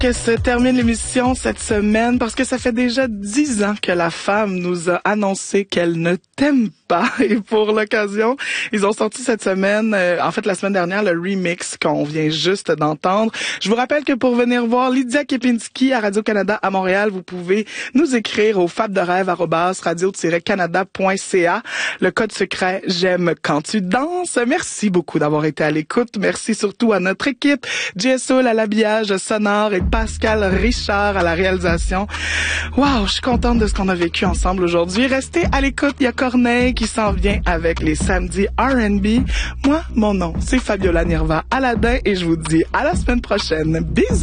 que se termine l'émission cette semaine parce que ça fait déjà 10 ans que la femme nous a annoncé qu'elle ne t'aime pas. Et pour l'occasion, ils ont sorti cette semaine, en fait la semaine dernière, le remix qu'on vient juste d'entendre. Je vous rappelle que pour venir voir Lydia Kepinski à Radio-Canada à Montréal, vous pouvez nous écrire au fabderêve@radio-canada.ca. Le code secret, j'aime quand tu danses. Merci beaucoup d'avoir été à l'écoute. Merci surtout à notre équipe, JSO à l'habillage sonore et Pascal Richard à la réalisation. Wow, je suis contente de ce qu'on a vécu ensemble aujourd'hui. Restez à l'écoute, il y a Corneille qui s'en vient avec les samedis R&B. Moi, mon nom, c'est Fabiola Nirva Aladin et je vous dis à la semaine prochaine. Bisous!